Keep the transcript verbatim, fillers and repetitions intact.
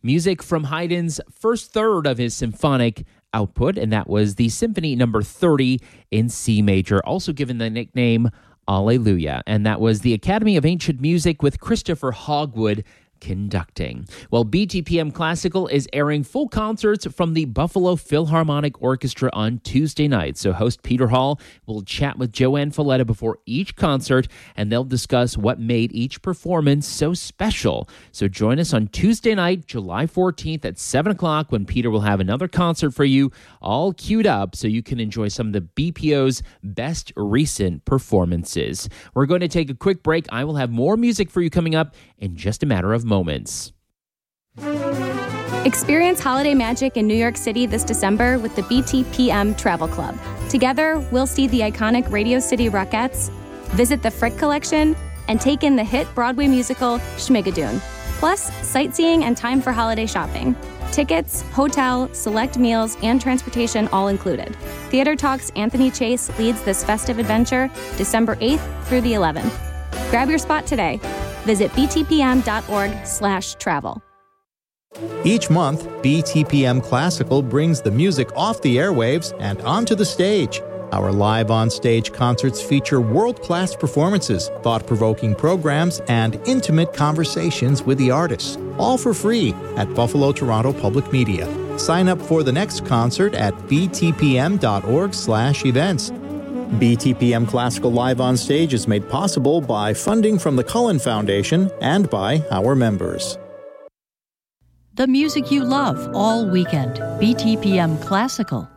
Music from Haydn's first third of his symphonic output, and that was the Symphony Number thirty in C major, also given the nickname Alleluia. And that was the Academy of Ancient Music with Christopher Hogwood conducting. Well, B T P M Classical is airing full concerts from the Buffalo Philharmonic Orchestra on Tuesday night. So host Peter Hall will chat with Joanne Falletta before each concert, and they'll discuss what made each performance so special. So join us on Tuesday night, July fourteenth at seven o'clock, when Peter will have another concert for you, all queued up so you can enjoy some of the B P O's best recent performances. We're going to take a quick break. I will have more music for you coming up in just a matter of moments. Experience holiday magic in New York City this December with the B T P M Travel Club. Together, we'll see the iconic Radio City Rockettes, visit the Frick Collection, and take in the hit Broadway musical Schmigadoon. Plus, sightseeing and time for holiday shopping. Tickets, hotel, select meals, and transportation all included. Theater Talk's Anthony Chase leads this festive adventure December eighth through the eleventh. Grab your spot today. Visit btpm.org slash travel. Each month, B T P M Classical brings the music off the airwaves and onto the stage. Our live on-stage concerts feature world-class performances, thought-provoking programs, and intimate conversations with the artists, all for free at Buffalo Toronto Public Media. Sign up for the next concert at btpm.org slash events. B T P M Classical Live on Stage is made possible by funding from the Cullen Foundation and by our members. The music you love all weekend. B T P M Classical.